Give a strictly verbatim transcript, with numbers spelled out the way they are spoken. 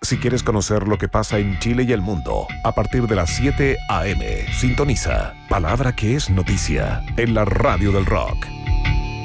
Si quieres conocer lo que pasa en Chile y el mundo, a partir de las siete a eme, sintoniza Palabra que es noticia en la Radio del Rock.